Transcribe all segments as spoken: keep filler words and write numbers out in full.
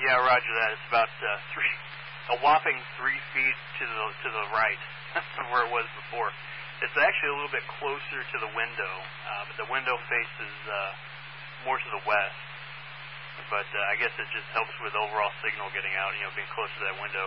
Yeah, roger that. It's about uh, three, a whopping three feet to the to the right from where it was before. It's actually a little bit closer to the window, uh, but the window faces uh, more to the west. But uh, I guess it just helps with overall signal getting out, you know, being close to that window.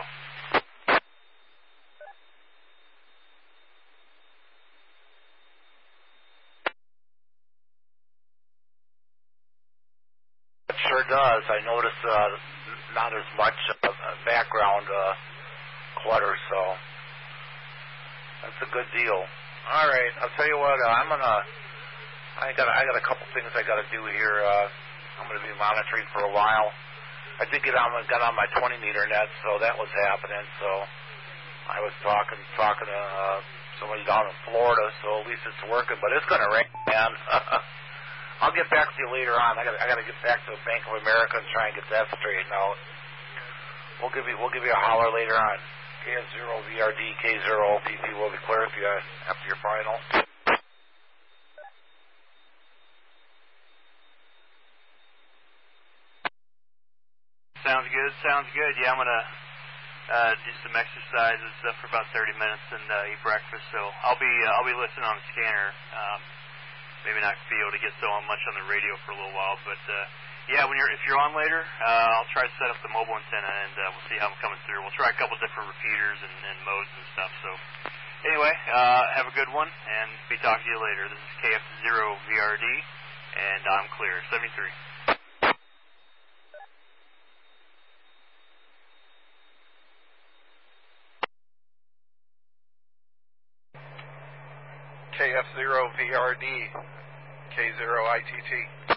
It sure does. I notice uh, not as much uh, background uh, clutter, so that's a good deal. All right, I'll tell you what. Uh, I'm gonna. I got. I got a couple things I got to do here. Uh, I'm gonna be monitoring for a while. I did get on. Got on my twenty meter net, so that was happening. So I was talking talking to uh, somebody down in Florida. So at least it's working. But it's gonna rain, man. I'll get back to you later on. I got. I got to get back to Bank of America and try and get that straightened out. We'll give you. We'll give you a holler later on. K F zero V R D K zero O P P will be clear if you uh, after your final. Sounds good. Sounds good. Yeah, I'm gonna uh, do some exercise and stuff for about thirty minutes and uh, eat breakfast. So I'll be uh, I'll be listening on the scanner. Um, maybe not be able to get so much on the radio for a little while, but uh, yeah, when you're if you're on later, uh, I'll try to set up the mobile antenna and uh, we'll see how I'm coming through. We'll try a couple different repeaters and, and modes and stuff. So anyway, uh, have a good one and be talking to you later. This is K F zero V R D and I'm clear. seventy-three. K F zero V R D, K zero I T T.